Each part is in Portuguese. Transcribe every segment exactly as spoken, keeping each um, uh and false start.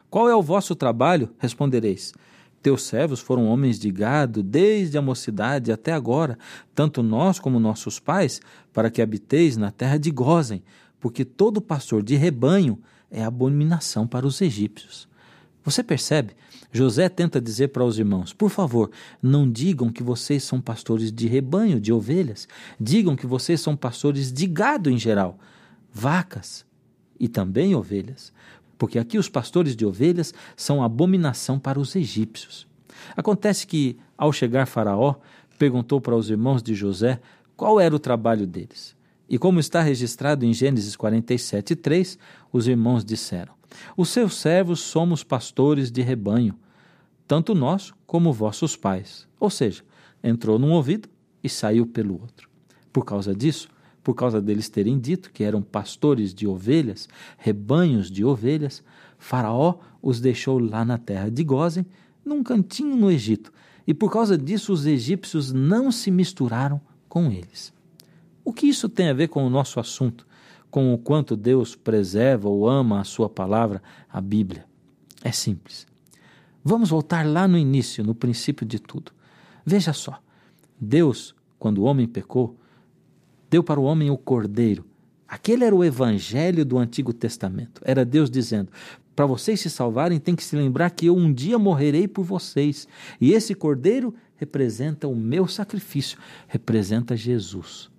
Qual é o vosso trabalho? Respondereis: teus servos foram homens de gado desde a mocidade até agora, tanto nós como nossos pais, para que habiteis na terra de Gósen, porque todo pastor de rebanho é abominação para os egípcios. Você percebe? José tenta dizer para os irmãos: por favor, não digam que vocês são pastores de rebanho, de ovelhas. Digam que vocês são pastores de gado em geral, vacas e também ovelhas. Porque aqui os pastores de ovelhas são abominação para os egípcios. Acontece que, ao chegar Faraó, perguntou para os irmãos de José qual era o trabalho deles. E como está registrado em Gênesis quarenta e sete, três, os irmãos disseram: os seus servos somos pastores de rebanho, tanto nós como vossos pais. Ou seja, entrou num ouvido e saiu pelo outro. Por causa disso, por causa deles terem dito que eram pastores de ovelhas, rebanhos de ovelhas, Faraó os deixou lá na terra de Gósen, num cantinho no Egito, e por causa disso os egípcios não se misturaram com eles. O que isso tem a ver com o nosso assunto, com o quanto Deus preserva ou ama a sua palavra, a Bíblia? É simples. Vamos voltar lá no início, no princípio de tudo. Veja só, Deus, quando o homem pecou, deu para o homem o Cordeiro. Aquele era o evangelho do Antigo Testamento. Era Deus dizendo: para vocês se salvarem, tem que se lembrar que eu um dia morrerei por vocês. E esse Cordeiro representa o meu sacrifício, representa Jesus.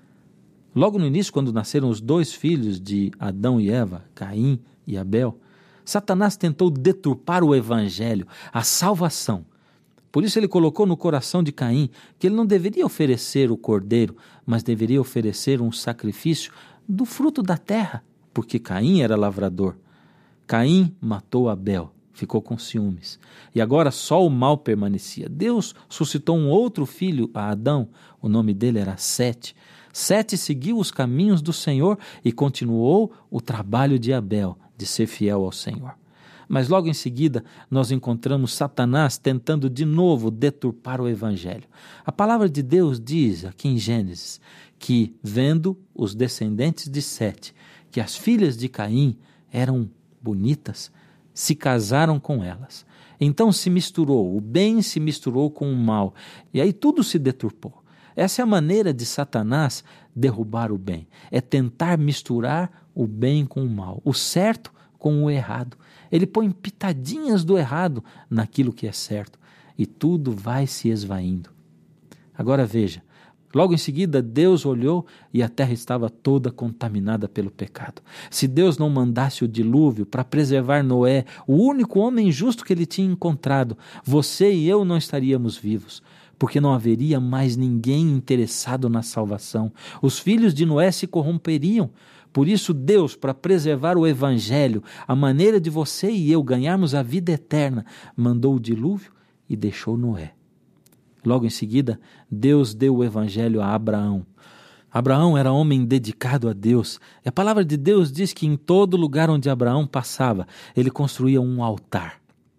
Logo no início, quando nasceram os dois filhos de Adão e Eva, Caim e Abel, Satanás tentou deturpar o evangelho, a salvação. Por isso ele colocou no coração de Caim que ele não deveria oferecer o cordeiro, mas deveria oferecer um sacrifício do fruto da terra, porque Caim era lavrador. Caim matou Abel, ficou com ciúmes, e agora só o mal permanecia. Deus suscitou um outro filho a Adão, o nome dele era Sete. Sete seguiu os caminhos do Senhor e continuou o trabalho de Abel, de ser fiel ao Senhor. Mas logo em seguida nós encontramos Satanás tentando de novo deturpar o evangelho. A palavra de Deus diz aqui em Gênesis que, vendo os descendentes de Sete, que as filhas de Caim eram bonitas, se casaram com elas. Então se misturou, o bem se misturou com o mal, e aí tudo se deturpou. Essa é a maneira de Satanás derrubar o bem, é tentar misturar o bem com o mal, o certo com o errado. Ele põe pitadinhas do errado naquilo que é certo e tudo vai se esvaindo. Agora veja, logo em seguida Deus olhou e a terra estava toda contaminada pelo pecado. Se Deus não mandasse o dilúvio para preservar Noé, o único homem justo que ele tinha encontrado, você e eu não estaríamos vivos, porque não haveria mais ninguém interessado na salvação. Os filhos de Noé se corromperiam. Por isso Deus, para preservar o evangelho, a maneira de você e eu ganharmos a vida eterna, mandou o dilúvio e deixou Noé. Logo em seguida, Deus deu o evangelho a Abraão. Abraão era homem dedicado a Deus. E a palavra de Deus diz que em todo lugar onde Abraão passava, ele construía um altar.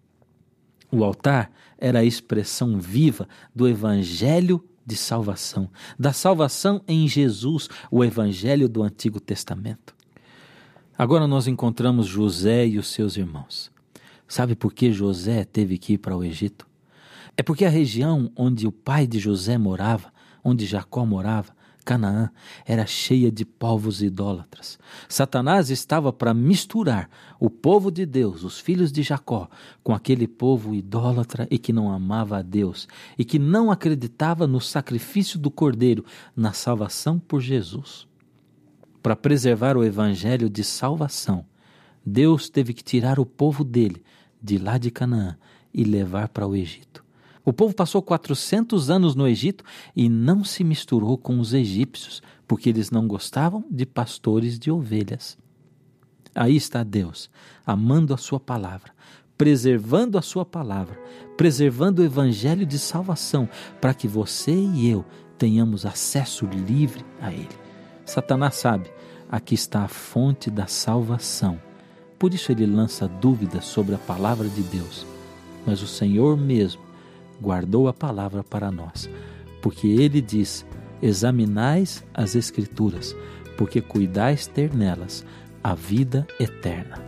O altar era a expressão viva do evangelho de salvação, da salvação em Jesus, o evangelho do Antigo Testamento. Agora nós encontramos José e os seus irmãos. Sabe por que José teve que ir para o Egito? É porque a região onde o pai de José morava, onde Jacó morava, Canaã, era cheia de povos idólatras. Satanás estava para misturar o povo de Deus, os filhos de Jacó, com aquele povo idólatra e que não amava a Deus e que não acreditava no sacrifício do Cordeiro, na salvação por Jesus. Para preservar o evangelho de salvação, Deus teve que tirar o povo dele de lá de Canaã e levar para o Egito. O povo passou quatrocentos anos no Egito e não se misturou com os egípcios, porque eles não gostavam de pastores de ovelhas. Aí está Deus, amando a sua palavra, preservando a sua palavra, preservando o evangelho de salvação, para que você e eu tenhamos acesso livre a ele. Satanás sabe, aqui está a fonte da salvação. Por isso ele lança dúvidas sobre a palavra de Deus. Mas o Senhor mesmo guardou a palavra para nós, porque ele diz: examinais as Escrituras, porque cuidais ter nelas a vida eterna.